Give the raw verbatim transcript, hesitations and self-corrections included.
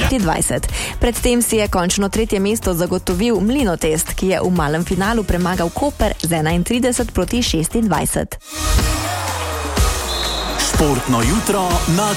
dvajset. Predtem si je končno tretje mesto zagotovil Mlinotest, ki je v malem finalu premagal Koper z enaintrideset proti šestindvajset. Športno jutro na